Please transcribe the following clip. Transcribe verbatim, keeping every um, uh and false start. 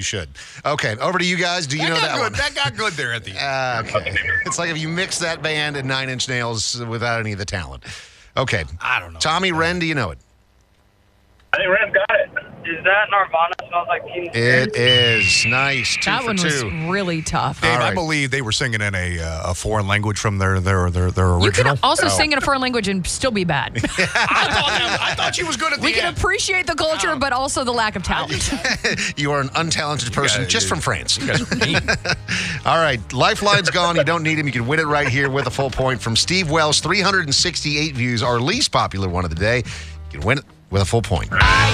should. Okay, over to you guys. Do you that know got that good. one? That got good there at the end. Uh, okay. It's like if you mix that band and Nine Inch Nails without any of the talent. Okay. I don't know. Tommy Wren, do you know it? I think Ren's got it. Is that Nirvana? Smells like Teen Spirit? It is. Nice. Two That for one was two. really tough. Dave, All I right. believe they were singing in a uh, a foreign language from their their their, their You original. can also Oh. sing in a foreign language and still be bad. I thought that, I thought she was good at the We can end. appreciate the culture, but also the lack of talent. You are an untalented person Yeah, just you- from France. You guys are mean. All right. Lifeline's gone. You don't need him. You can win it right here with a full point from Steve Wells. three hundred sixty-eight views, our least popular one of the day. You can win it with a full point.